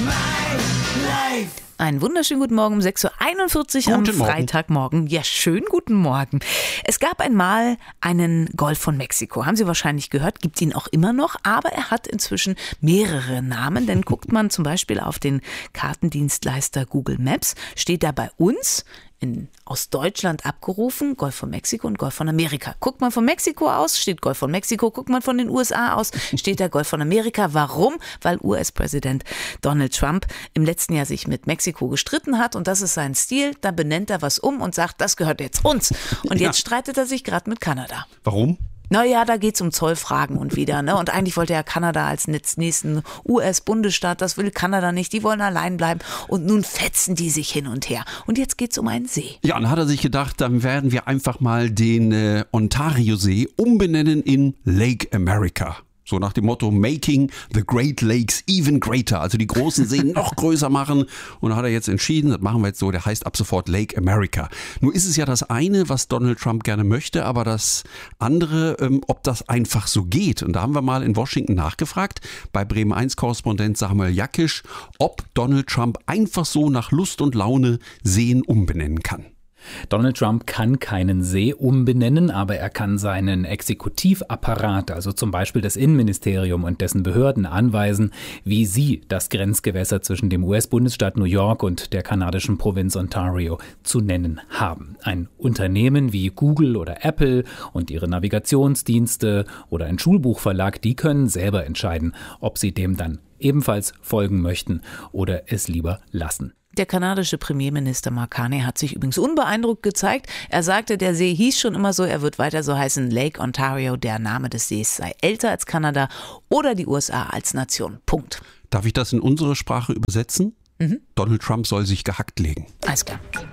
Einen wunderschönen guten Morgen um 6.41 Uhr am Freitagmorgen. Ja, schönen guten Morgen. Es gab einmal einen Golf von Mexiko. Haben Sie wahrscheinlich gehört, gibt ihn auch immer noch, aber er hat inzwischen mehrere Namen. Denn guckt man zum Beispiel auf den Kartendienstleister Google Maps, steht da bei uns aus Deutschland abgerufen, Golf von Mexiko und Golf von Amerika. Guckt man von Mexiko aus, steht Golf von Mexiko. Guckt man von den USA aus, steht da Golf von Amerika. Warum? Weil US-Präsident Donald Trump im letzten Jahr sich mit Mexiko gestritten hat und das ist sein Stil. Da benennt er was um und sagt, das gehört jetzt uns. Und jetzt streitet er sich gerade mit Kanada. Warum? Naja, da geht's um Zollfragen und wieder, ne? Und eigentlich wollte ja Kanada als nächsten US-Bundesstaat, das will Kanada nicht, die wollen allein bleiben. Und nun fetzen die sich hin und her. Und jetzt geht's um einen See. Ja, und hat er sich gedacht, dann werden wir einfach mal den Ontario-See umbenennen in Lake America. So nach dem Motto Making the Great Lakes even greater, also die großen Seen noch größer machen. Und da hat er jetzt entschieden, das machen wir jetzt so, der heißt ab sofort Lake America. Nur ist es ja das eine, was Donald Trump gerne möchte, aber das andere, ob das einfach so geht. Und da haben wir mal in Washington nachgefragt, bei Bremen 1-Korrespondent Samuel Jakisch, ob Donald Trump einfach so nach Lust und Laune Seen umbenennen kann. Donald Trump kann keinen See umbenennen, aber er kann seinen Exekutivapparat, also zum Beispiel das Innenministerium und dessen Behörden anweisen, wie sie das Grenzgewässer zwischen dem US-Bundesstaat New York und der kanadischen Provinz Ontario zu nennen haben. Ein Unternehmen wie Google oder Apple und ihre Navigationsdienste oder ein Schulbuchverlag, die können selber entscheiden, ob sie dem dann ebenfalls folgen möchten oder es lieber lassen. Der kanadische Premierminister Mark Carney hat sich übrigens unbeeindruckt gezeigt. Er sagte, der See hieß schon immer so, er wird weiter so heißen, Lake Ontario. Der Name des Sees sei älter als Kanada oder die USA als Nation. Punkt. Darf ich das in unsere Sprache übersetzen? Donald Trump soll sich gehackt legen. Alles klar.